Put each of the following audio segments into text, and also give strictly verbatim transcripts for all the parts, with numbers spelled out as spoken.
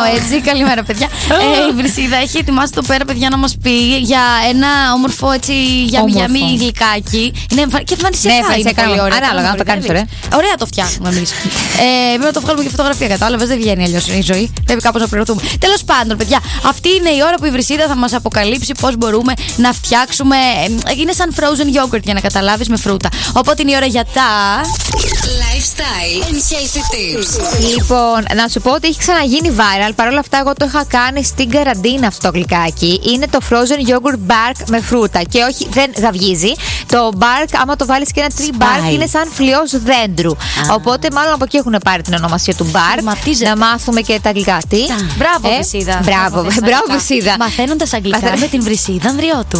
έτσι. Καλημέρα, παιδιά. ε, η Βρυσίδα έχει ετοιμάσει εδώ πέρα, παιδιά, να μας πει για ένα όμορφο έτσι γιαμι-γιαμι γλυκάκι. Είναι και εμφανισιακά. Ναι, είναι πολύ ωραία. Ανάλογα, να το κάνεις ωραία. Ωραία το φτιάχνουμε εμείς. ε, Πρέπει να το βγάλουμε και φωτογραφία, κατάλαβες. Δεν βγαίνει αλλιώς η ζωή. Πρέπει κάπως να πληρωθούμε. Τέλος πάντων, παιδιά, αυτή είναι η ώρα που η Βρυσίδα θα μας αποκαλύψει πώς μπορούμε να φτιάξουμε. Είναι σαν frozen yogurt για να καταλάβεις, με φρούτα. Οπότε είναι η ώρα για τα lifestyle and healthy tips. Λοιπόν, να σου πω ότι έχει ξαναγίνει viral. Παρ' όλα αυτά, εγώ το είχα κάνει στην καραντίνα αυτό το γλυκάκι. Είναι το frozen yogurt bark με φρούτα. Και όχι, δεν γαυγίζει. Το bark, άμα το βάλεις και ένα tree bark, είναι σαν φλοιός δέντρου. Ah. Οπότε, μάλλον από εκεί έχουν πάρει την ονομασία του bark. Να μάθουμε και τα αγγλικά. Τι. Μπράβο, Βρυσίδα. Μπράβο, μπράβο, Βρυσίδα. Μαθαίνοντας αγγλικά με την Βρυσίδα Ανδριώτου.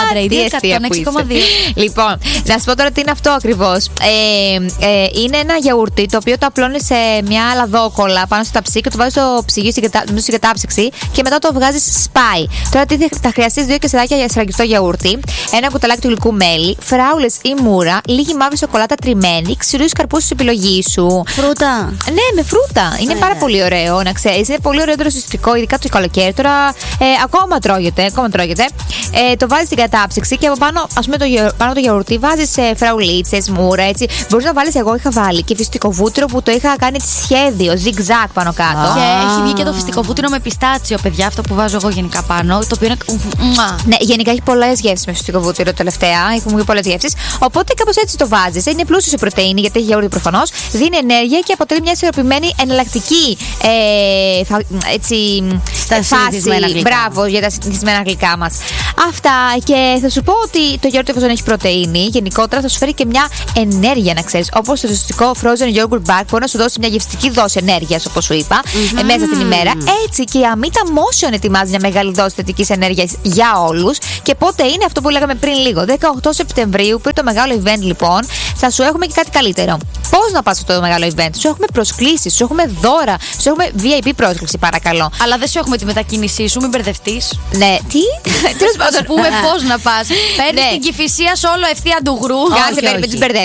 Λοιπόν, να σου πω τώρα τι είναι αυτό ακριβώς. Ε, ε, είναι ένα γιαούρτι το οποίο το απλώνεις σε μια λαδόκολλα πάνω στο ταψί και το βάζεις στο ψυγείο στην κατάψυξη και μετά το βγάζεις σπάει. Τώρα τι θα χρειαστείς: δύο κεσεδάκια για σφραγιστό γιαούρτι, ένα κουταλάκι του γλυκού μέλι, φράουλες ή μούρα, λίγη μαύρη σοκολάτα τριμμένη, ξηρούς καρπούς της επιλογής σου. Φρούτα. Ναι, με φρούτα. Είναι πάρα πολύ ωραίο, να ξέρεις. Είναι πολύ ωραίο δροσιστικό, ειδικά το καλοκαίρι. Τώρα ε, ακόμα τρώγεται. Ακόμα τρώγεται. Ε, το βάζεις στην κατάψυξη και από πάνω, ας πούμε, το, πάνω το γιαουρτί βάζεις ε, φραουλίτσες, μούρα, έτσι. Μπορείς να βάλεις, εγώ είχα βάλει και φυστικό βούτυρο που το είχα κάνει σχέδιο, zigzag πάνω κάτω. Και έχει βγει και το φυστικό βούτυρο με πιστάτσιο, παιδιά, αυτό που βάζω εγώ γενικά πάνω. Το οποίο είναι. Ναι, γενικά έχει πολλές γεύσεις με φυστικό βούτυρο τελευταία. Έχουν βγει πολλές γεύσεις. Οπότε κάπως έτσι το βάζεις. Είναι πλούσιο σε πρωτεΐνη, γιατί έχει γιαούρτι προφανώς. Δίνει ενέργεια και αποτελεί μια ισορροπημένη εναλλακτική ε, θα, έτσι, φάση. Μπράβο για τα συνηθισμένα γλυκά μας. Αυτά, και θα σου πω ότι το γιαούρτι, εφόσον έχει πρωτεΐνη, γενικότερα θα σου φέρει και μια ενέργεια, να ξέρεις. Όπως το ζωστικό frozen yogurt bar μπορεί να σου δώσει μια γευστική δόση ενέργειας, όπως σου είπα, mm-hmm. ε, μέσα στην ημέρα. Έτσι και η Αμίτα Motion ετοιμάζει μια μεγάλη δόση θετικής ενέργειας για όλους. Και πότε είναι αυτό που λέγαμε πριν λίγο? δεκαοκτώ Σεπτεμβρίου, πριν το μεγάλο event, λοιπόν, θα σου έχουμε και κάτι καλύτερο. Πώς να πας στο μεγάλο event? Σου έχουμε προσκλήσεις, σου έχουμε δώρα, σου έχουμε βι άι πι πρόσκληση, παρακαλώ. Αλλά δεν σου έχουμε τη μετακίνησή σου, μην μπερδευτείς. Ναι, τι? Τέλος πάντων, πούμε πώς να πας. Παίρνεις την Κηφισίας όλο ευθεία του γρου. Κάτσε, μην τις μπερδεύεις.